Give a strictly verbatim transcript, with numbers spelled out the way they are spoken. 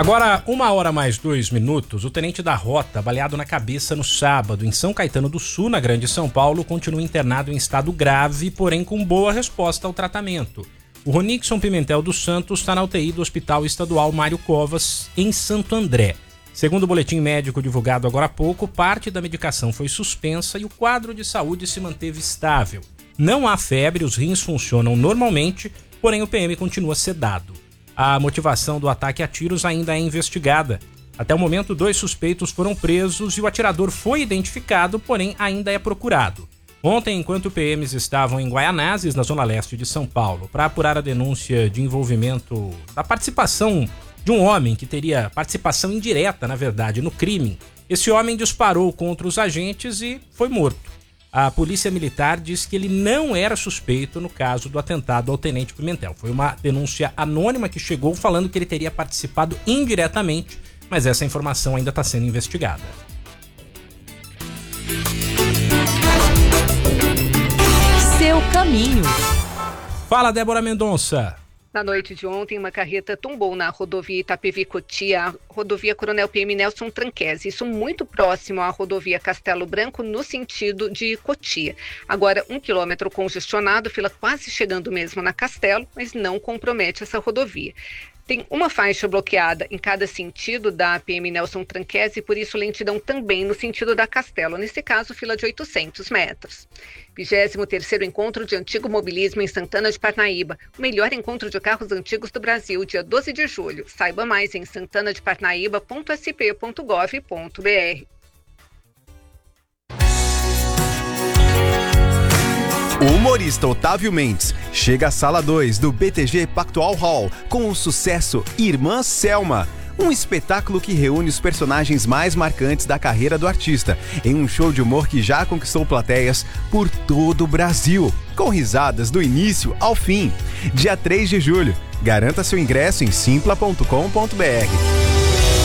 Agora, uma hora mais dois minutos, o tenente da Rota, baleado na cabeça no sábado em São Caetano do Sul, na Grande São Paulo, continua internado em estado grave, porém com boa resposta ao tratamento. O Ronixon Pimentel dos Santos está na U T I do Hospital Estadual Mário Covas, em Santo André. Segundo o boletim médico divulgado agora há pouco, parte da medicação foi suspensa e o quadro de saúde se manteve estável. Não há febre, os rins funcionam normalmente, porém o P M continua sedado. A motivação do ataque a tiros ainda é investigada. Até o momento, dois suspeitos foram presos e o atirador foi identificado, porém ainda é procurado. Ontem, enquanto P Ms estavam em Guaianazes, na zona leste de São Paulo, para apurar a denúncia de envolvimento da participação de um homem que teria participação indireta, na verdade, no crime, esse homem disparou contra os agentes e foi morto. A polícia militar diz que ele não era suspeito no caso do atentado ao tenente Pimentel. Foi uma denúncia anônima que chegou falando que ele teria participado indiretamente, mas essa informação ainda está sendo investigada. Seu caminho. Fala, Débora Mendonça. Na noite de ontem, uma carreta tombou na rodovia Itapevi-Cotia, a rodovia Coronel P M Nelson Tranquese, isso muito próximo à rodovia Castelo Branco, no sentido de Cotia. Agora, um quilômetro congestionado, fila quase chegando mesmo na Castelo, mas não compromete essa rodovia. Tem uma faixa bloqueada em cada sentido da P M Nelson Tranquese, por isso lentidão também no sentido da Castelo, nesse caso fila de oitocentos metros. vigésimo terceiro Encontro de Antigo Mobilismo em Santana de Parnaíba, o melhor encontro de carros antigos do Brasil, dia doze de julho. Saiba mais em santana de parnaíba ponto s p ponto gov ponto b r. O humorista Otávio Mendes chega à sala dois do B T G Pactual Hall com o sucesso Irmã Selma, um espetáculo que reúne os personagens mais marcantes da carreira do artista, em um show de humor que já conquistou plateias por todo o Brasil, com risadas do início ao fim. Dia três de julho. Garanta seu ingresso em simpla ponto com ponto b r.